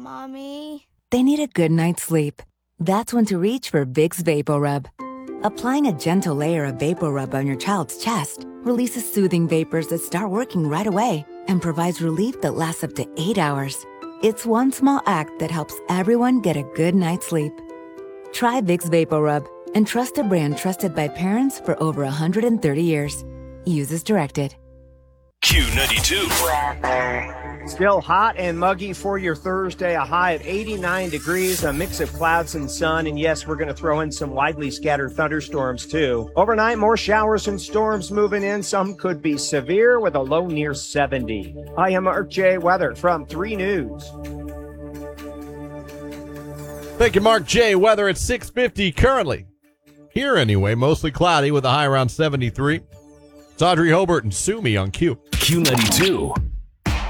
Mommy. They need a good night's sleep. That's when to reach for Vicks VapoRub. Applying a gentle layer of VapoRub on your child's chest releases soothing vapors that start working right away and provides relief that lasts up to 8 hours. It's one small act that helps everyone get a good night's sleep. Try Vicks VapoRub and trust a brand trusted by parents for over 130 years. Use as directed. Q92. Still hot and muggy for your Thursday, a high of 89 degrees, a mix of clouds and sun. And yes, we're going to throw in some widely scattered thunderstorms too. Overnight, more showers and storms moving in. Some could be severe with a low near 70. I am Mark J. Weather from 3 News. Thank you, Mark J. Weather at 6:50 currently. Here anyway, mostly cloudy with a high around 73. It's Audrey Hobart and Sumi on Q. Q92.